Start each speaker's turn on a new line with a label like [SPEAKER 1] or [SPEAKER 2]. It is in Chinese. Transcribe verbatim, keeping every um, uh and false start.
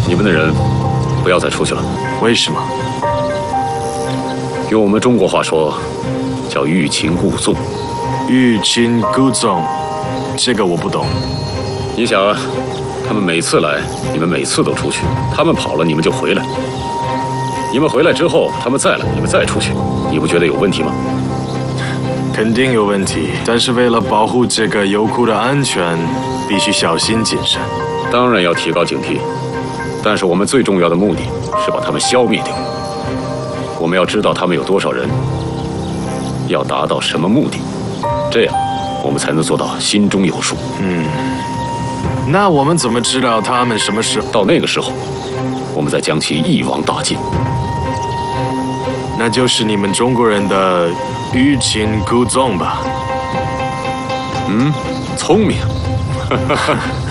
[SPEAKER 1] 你们的人不要再出去了。
[SPEAKER 2] 为什么？
[SPEAKER 1] 用我们中国话说，叫欲擒故纵。
[SPEAKER 2] 欲擒故纵，这个我不懂。
[SPEAKER 1] 你想啊，他们每次来，你们每次都出去；他们跑了，你们就回来。你们回来之后，他们再来，你们再出去，你不觉得有问题吗？
[SPEAKER 2] 肯定有问题，但是为了保护这个油库的安全，必须小心谨慎。
[SPEAKER 1] 当然要提高警惕，但是我们最重要的目的是把他们消灭掉。我们要知道他们有多少人，要达到什么目的，这样我们才能做到心中有数。
[SPEAKER 2] 嗯，那我们怎么知道他们什么时候？
[SPEAKER 1] 到那个时候，我们再将其一网打尽。
[SPEAKER 2] 那就是你们中国人的欲擒故纵吧？
[SPEAKER 1] 嗯，聪明。